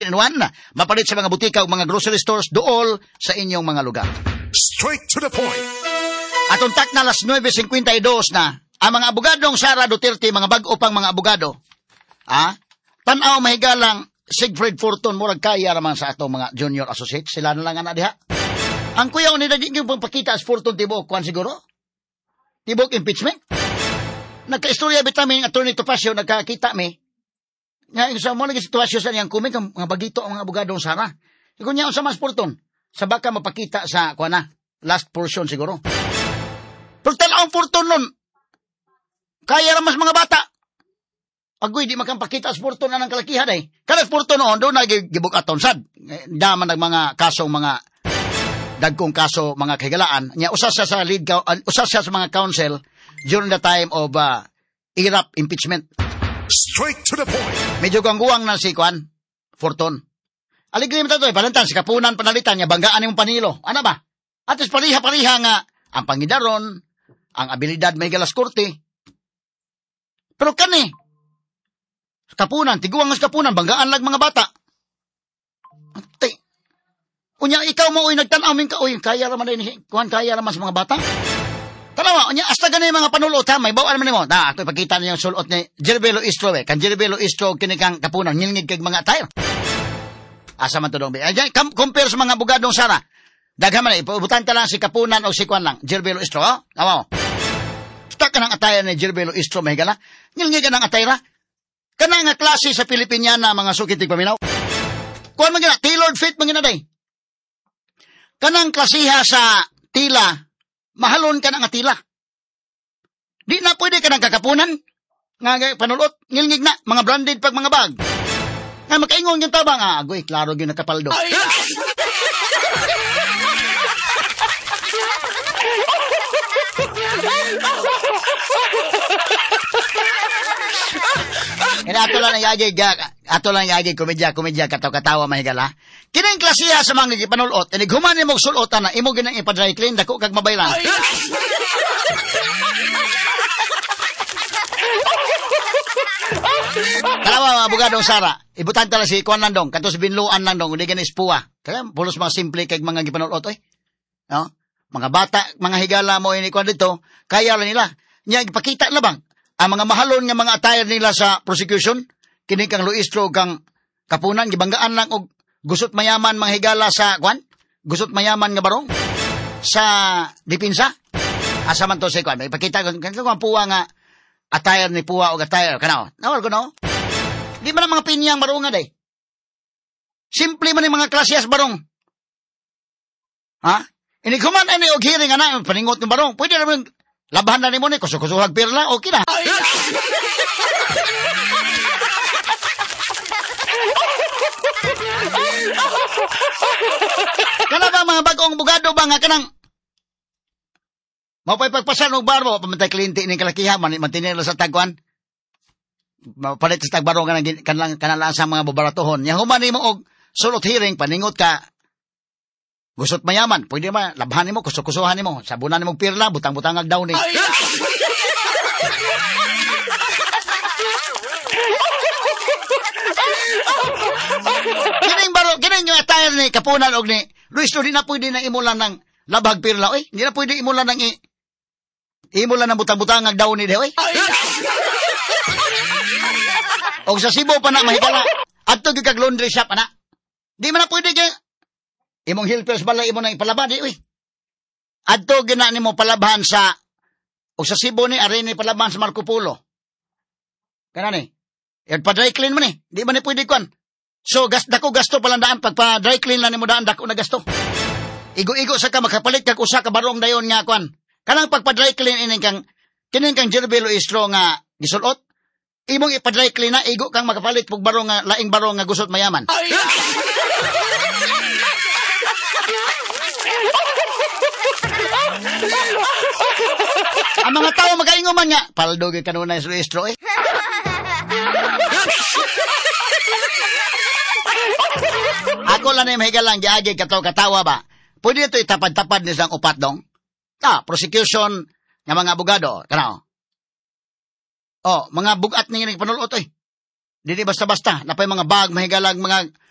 3-in-1 na mapalit sa mga butika o mga grocery stores dool sa inyong mga lugar. Straight to the point. Atong tak na alas 9:52 na ang mga abogadong Sara Duterte, mga bag-o pang mga abogado. Tanaw mahigalang Sigfrid Fortun, murag kaya naman sa atong mga junior associates. Sila na lang nga na diha. Ang kuya ni daging yung pagpakita as Fortun tibok kwan siguro. Tibok impeachment. Nagka-istorya bitamin Attorney Topacio, nagkakita mi. Nga sa mo lagi sitwasyon sa niyang comment ang mga bagito ang mga abogadong Sara. Ikaw niya sa mas Fortun. Sa baka mapakita sa kwan na last portion siguro. Pero talaang Fortun nun. Kaya mas mga bata. Agoy, di makampakita sa Fortun na ng kalakihan eh. Kada Fortun noon, doon nagibukaton sad. Daman ng mga kasong mga dagkong kaso, mga kahigalaan. Nya usas siya sa usas siya sa mga council during the time of IRAP impeachment. Straight to the point. Medyo gangguang na si Kwan, Fortun. Aligrim ito palantan, si Kapunan panalitan niya, banggaan yung panilo. Ano ba? At is pariha-pariha nga, ang pangidaron, ang abilidad may galas korte. Pero kani, Kapunan, tiguang nga Kapunan, banggaan lang mga bata. Ate, unya ikaw mo, nagtanaw min ka, kaya raman din, Kwan, kaya raman sa mga bata. Tanawa, unya, hasta ganun yung mga panulot, ha, may bawaan naman mo. Ito ipagkita niyo yung sulot ni Jervelo Istro, kan Jervelo Istro, kinikang Kapunan, ngilngig kag mga attire. Asa man to dong. Compare sa mga abogadong Sara. Daghan man, ipubutan ta lang si Kapunan o si Kwan lang. Jervelo Istro, ha? Awa. Basta ka ng attire ni Jervelo Istro, may gala. Ngilngig ka ng attire, kana nga klase sa Pilipiniana, mga sukitig paminaw. Kuan man gina, tailored fit man gina day. Kanang klasiha sa tila, mahalon ka na nga tila. Di na pwede ka ng kakapunan. Nga panulot, ngilngig na, mga branded pag mga bag. Nga makaingon yung tabang, agoy, klaro yung nakapaldo. Ato lang yagig komedya katawa mahigala. Kining klasiya sa mga gipanulot, human ni mong sulutan na imo ginang ipa-dry clean dako kag mabaylan. Kalawa mga abogadong Sara, ibutan tala si Kwan Landong, kato si Binluan Landong, hindi ganis puwa. Kaya pulos mga simple kag mga gipanulot no? Mga bata, mga higala mo ini Kwan dito, kaya lang nila. Nya ipakita na bang ang mga mahalon nga mga attire nila sa prosecution, kini kang Luistro kang Kapunan, gibanggaan lang og gusot mayaman mga higala sa Kwan, gusot mayaman nga barong sa dipinsa. Asa man to si Kwan, ipakita kang puwa nga attire ni puwa o attire kanaw. Nawal ko no? Di man ang mga pinyang barong nga day. Simple man yung mga klasyas barong. Ha? Inikuman ani og hearing ana paningot ng barong. Pwede naman labahan na ni mo ni kusukusuhag pirla, okay na. Kana ba mga bagong bugado ba nga kanang mapay pagpasan og barbo pamantay kliyente ning kalakihan mantinelo sa tagwan. Palit sa tagbaro kanang sa mga babaratohon. Nya human nimo og sulot hearing paningot ka gusot mayaman, pwede ba labhan nimo, kusukusuhan nimo, sabunan nimo pirla, butang-butangag daw ni. Kining yung attire ni Kapunan og ni Luis, di na pwede na imulan ng labhag pirla, hindi na pwede imulan ng imulan ng butang-butangag daw ni, og sa Cebu pa na mahigala, adto gyud kag laundry shop ana. Di man na pwede kay imong helpers balay imo nang ipalabad adto gina nimo palabhan sa og sa Cebu ni ari ni palabhan sa Marco Polo. Kana ni. Pa dry clean man ni. Di man ni pwede kon. So dako gasto palandaan pag pa dry clean lang nimo daan dako na gasto. Igo-igo sa ka makapalit kag usa ka barong dayon nga kon. Kanang pag pa dry clean kining kang Jervelo Istro nga gisulot. Imong ipa-dry clean na igo kang makapalit pug barong nga laing barong nga gusot mayaman. Ang mga tao magaingon man nga, paldo gyud kanunay sa Istro Ako lang na mahigalang giagi katawa ba. Pwede ito itapad-tapad ni sang upat dong. Prosecution nga mga abogado, kanaw. Mga bugat ni panulot Dili basta-basta, napay mga bag mahigalang mga